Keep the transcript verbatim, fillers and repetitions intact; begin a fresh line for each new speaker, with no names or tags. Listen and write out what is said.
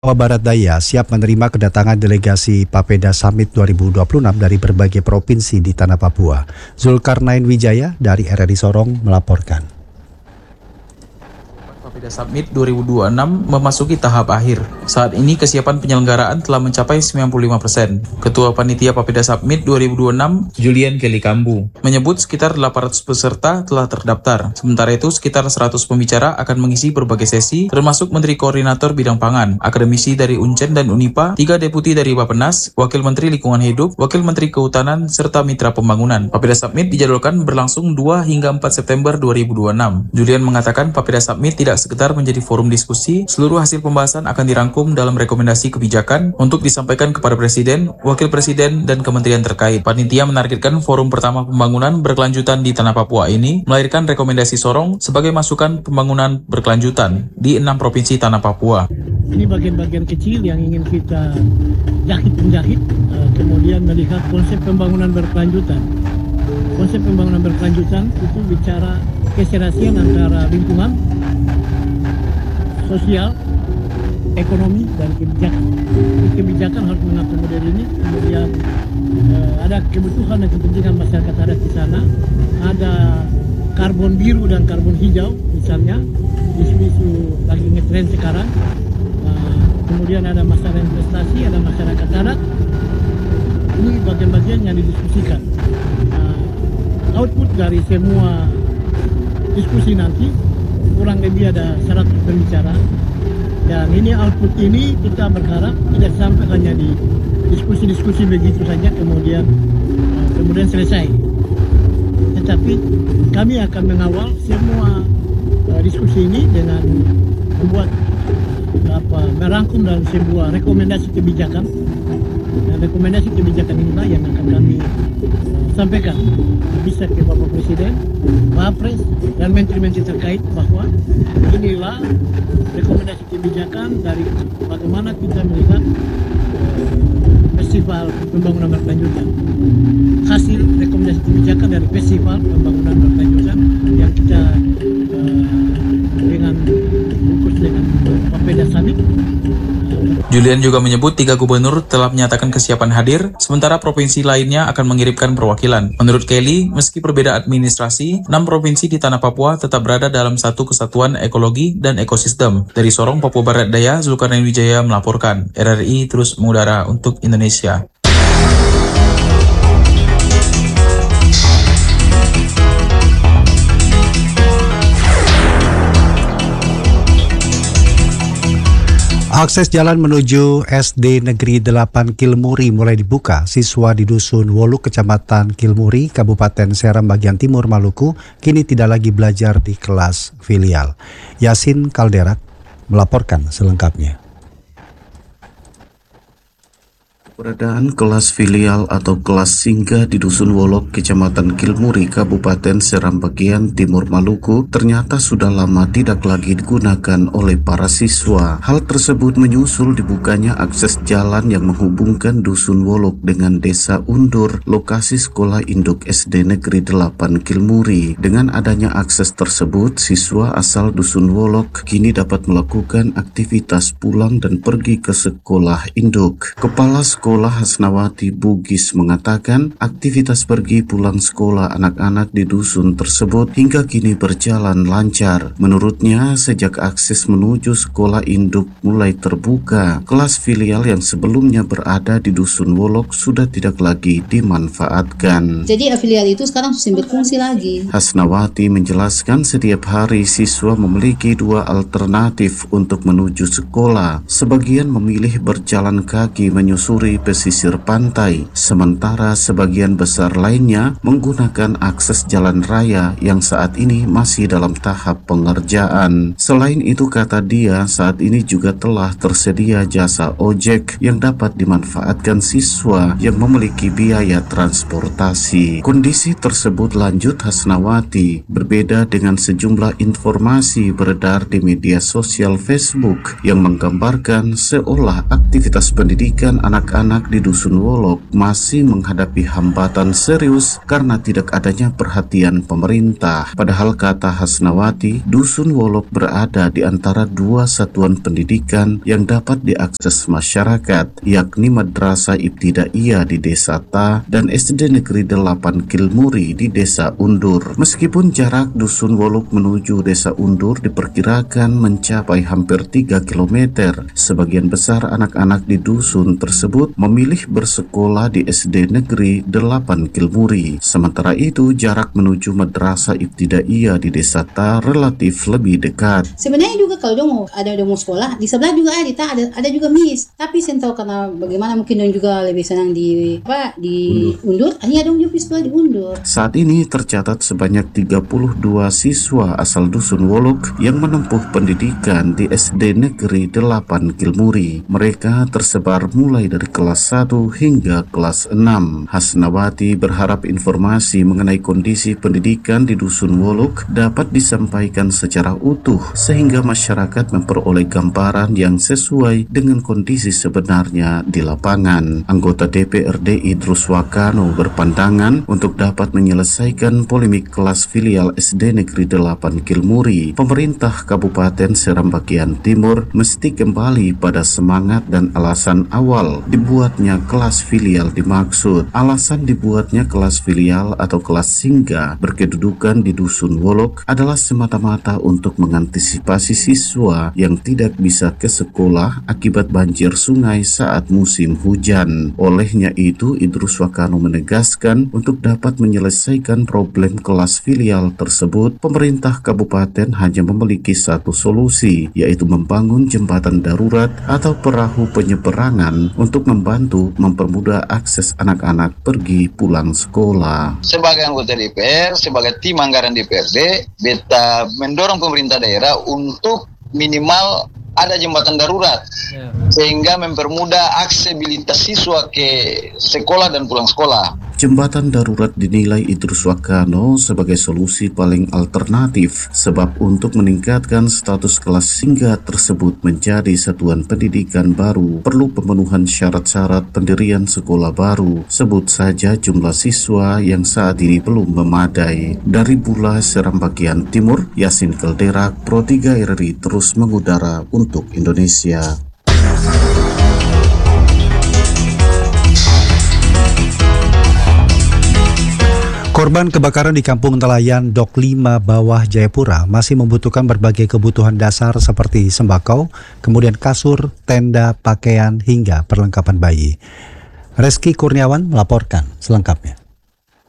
Papua Barat Daya siap menerima kedatangan delegasi Papeda Summit dua ribu dua puluh enam dari berbagai provinsi di tanah Papua. Zulkarnain Wijaya dari R R I Sorong melaporkan.
Papeda Summit dua ribu dua puluh enam memasuki tahap akhir. Saat ini kesiapan penyelenggaraan telah mencapai sembilan puluh lima persen. Ketua Panitia Papeda Summit dua ribu dua puluh enam, Julian Kelly Kambu, menyebut sekitar delapan ratus peserta telah terdaftar. Sementara itu, sekitar seratus pembicara akan mengisi berbagai sesi, termasuk Menteri Koordinator Bidang Pangan, akademisi dari Uncen dan Unipa, tiga deputi dari Bappenas, Wakil Menteri Lingkungan Hidup, Wakil Menteri Kehutanan, serta Mitra Pembangunan. Papeda Summit dijadwalkan berlangsung dua hingga empat September dua ribu dua puluh enam. Julian mengatakan Papeda Summit tidak sekedar menjadi forum diskusi, seluruh hasil pembahasan akan dirangkum dalam rekomendasi kebijakan untuk disampaikan kepada Presiden, Wakil Presiden, dan Kementerian terkait. Panitia menargetkan forum pertama pembangunan berkelanjutan di Tanah Papua ini melahirkan rekomendasi Sorong sebagai masukan pembangunan berkelanjutan di enam provinsi Tanah Papua.
Ini bagian-bagian kecil yang ingin kita jahit-menjahit, kemudian melihat konsep pembangunan berkelanjutan. Konsep pembangunan berkelanjutan itu bicara keserasian antara lingkungan, sosial, ekonomi, dan kebijakan. Kebijakan harus mengakomodir ini. Kemudian eh, ada kebutuhan dan kepentingan masyarakat adat di sana. Ada karbon biru dan karbon hijau, misalnya isu-isu lagi ngetren sekarang. Uh, kemudian ada masalah investasi, ada masyarakat adat. Ini bagian-bagian yang didiskusikan. Uh, output dari semua diskusi nanti kurang lebih ada seratus pembicara, dan ini output ini kita berharap tidak sampai hanya di diskusi-diskusi begitu saja kemudian uh, kemudian selesai, tetapi kami akan mengawal semua uh, diskusi ini dengan membuat apa merangkum dalam sebuah rekomendasi kebijakan, dan rekomendasi kebijakan inilah yang akan kami uh, sampaikan bisa ke Bapak Presiden, Wapres, dan menteri-menteri terkait bahwa inilah rekomendasi kebijakan dari bagaimana kita melihat uh, festival pembangunan berkelanjutan, hasil rekomendasi kebijakan dari festival pembangunan berkelanjutan yang kita uh, dengan fokus dengan Papeda Summit.
Julian juga menyebut tiga gubernur telah menyatakan kesiapan hadir, sementara provinsi lainnya akan mengirimkan perwakilan. Menurut Kelly, meski berbeda administrasi, enam provinsi di Tanah Papua tetap berada dalam satu kesatuan ekologi dan ekosistem. Dari Sorong, Papua Barat Daya, Zulkarnain Wijaya melaporkan. R R I terus mengudara untuk Indonesia.
Akses jalan menuju S D Negeri delapan Kilmuri mulai dibuka. Siswa di Dusun Woluk, Kecamatan Kilmuri, Kabupaten Seram bagian timur Maluku, kini tidak lagi belajar di kelas filial. Yasin Kalderat melaporkan selengkapnya.
Keberadaan kelas filial atau kelas singgah di Dusun Wolok, Kecamatan Kilmuri, Kabupaten Seram bagian Timur Maluku ternyata sudah lama tidak lagi digunakan oleh para siswa. Hal tersebut menyusul dibukanya akses jalan yang menghubungkan Dusun Wolok dengan Desa Undur, lokasi sekolah induk S D Negeri delapan Kilmuri. Dengan adanya akses tersebut, siswa asal Dusun Wolok kini dapat melakukan aktivitas pulang dan pergi ke sekolah induk. Kepala Sekolah Sekolah Hasnawati Bugis mengatakan aktivitas pergi pulang sekolah anak-anak di dusun tersebut hingga kini berjalan lancar. Menurutnya, sejak akses menuju sekolah induk mulai terbuka, kelas filial yang sebelumnya berada di Dusun Wolok sudah tidak lagi dimanfaatkan.
Jadi filial itu sekarang sudah berfungsi lagi.
Hasnawati menjelaskan setiap hari siswa memiliki dua alternatif untuk menuju sekolah. Sebagian memilih berjalan kaki menyusuri pesisir pantai, sementara sebagian besar lainnya menggunakan akses jalan raya yang saat ini masih dalam tahap pengerjaan. Selain itu, kata dia, saat ini juga telah tersedia jasa ojek yang dapat dimanfaatkan siswa yang memiliki biaya transportasi. Kondisi tersebut, lanjut Hasnawati, berbeda dengan sejumlah informasi beredar di media sosial Facebook yang menggambarkan seolah aktivitas pendidikan anak-anak anak di Dusun Wolok masih menghadapi hambatan serius karena tidak adanya perhatian pemerintah. Padahal kata Hasnawati, Dusun Wolok berada di antara dua satuan pendidikan yang dapat diakses masyarakat, yakni Madrasah Ibtidaiyah di Desa Ta dan S D Negeri delapan Kilmuri di Desa Undur. Meskipun jarak Dusun Wolok menuju Desa Undur diperkirakan mencapai hampir tiga kilometer, sebagian besar anak-anak di dusun tersebut memilih bersekolah di S D Negeri delapan Kilmuri. Sementara itu, jarak menuju Madrasah Ibtidaiyah di Desa Ta relatif lebih dekat.
Sebenarnya juga kalau dia mau ada dia mau sekolah di sebelah juga ada Ta, ada, ada juga Miss. Tapi saya tahu karena bagaimana mungkin dia juga lebih senang di apa di Undur. Hanya dong juga sekolah di Undur.
Saat ini tercatat sebanyak tiga puluh dua siswa asal Dusun Wolok yang menempuh pendidikan di S D Negeri delapan Kilmuri. Mereka tersebar mulai dari kelas satu hingga kelas enam. Hasnawati berharap informasi mengenai kondisi pendidikan di Dusun Wolok dapat disampaikan secara utuh sehingga masyarakat memperoleh gambaran yang sesuai dengan kondisi sebenarnya di lapangan. Anggota D P R D Idrus Wakano berpandangan untuk dapat menyelesaikan polemik kelas filial S D Negeri delapan Kilmuri, pemerintah Kabupaten Seram Bagian Timur mesti kembali pada semangat dan alasan awal dibuatnya kelas filial dimaksud. Alasan dibuatnya kelas filial atau kelas singgah berkedudukan di Dusun Wolok adalah semata-mata untuk mengantisipasi siswa yang tidak bisa ke sekolah akibat banjir sungai saat musim hujan. Olehnya itu, Idrus Wakano menegaskan untuk dapat menyelesaikan problem kelas filial tersebut, pemerintah kabupaten hanya memiliki satu solusi, yaitu membangun jembatan darurat atau perahu penyeberangan untuk membantu mempermudah akses anak-anak pergi pulang sekolah.
Sebagai anggota D P R, sebagai tim anggaran D P R D, beta mendorong pemerintah daerah untuk minimal ada jembatan darurat ya, sehingga mempermudah aksesibilitas siswa ke sekolah dan pulang sekolah.
Jembatan darurat dinilai Idrus Wakano sebagai solusi paling alternatif sebab untuk meningkatkan status kelas singgah tersebut menjadi satuan pendidikan baru perlu pemenuhan syarat-syarat pendirian sekolah baru. Sebut saja jumlah siswa yang saat ini belum memadai. Dari Bula Seram Bagian Timur, Yasin Kelderak, Pro tiga R R I terus mengudara untuk Indonesia.
Korban kebakaran di Kampung Nelayan Dok lima Bawah Jayapura masih membutuhkan berbagai kebutuhan dasar seperti sembako, kemudian kasur, tenda, pakaian, hingga perlengkapan bayi. Reski Kurniawan melaporkan selengkapnya.